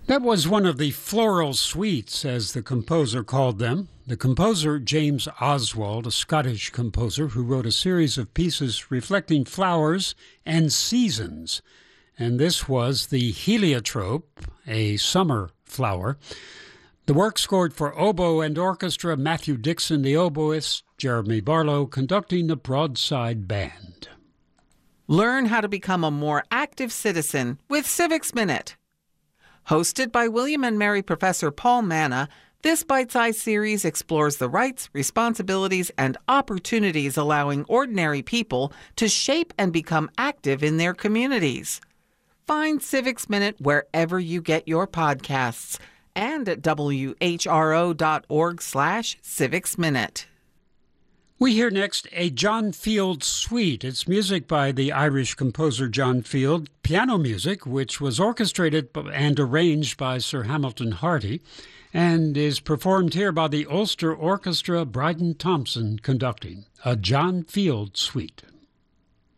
That was one of the floral suites, as the composer called them. The composer, James Oswald, a Scottish composer who wrote a series of pieces reflecting flowers and seasons. And this was the heliotrope, a summer flower. The work scored for oboe and orchestra, Matthew Dixon, the oboist, Jeremy Barlow, conducting the Broadside Band. Learn how to become a more active citizen with Civics Minute. Hosted by William and Mary Professor Paul Manna, this bite-sized series explores the rights, responsibilities, and opportunities allowing ordinary people to shape and become active in their communities. Find Civics Minute wherever you get your podcasts and at whro.org/Civics Minute. We hear next a John Field suite. It's music by the Irish composer John Field, piano music, which was orchestrated and arranged by Sir Hamilton Harty, and is performed here by the Ulster Orchestra, Bryden Thompson conducting. A John Field suite.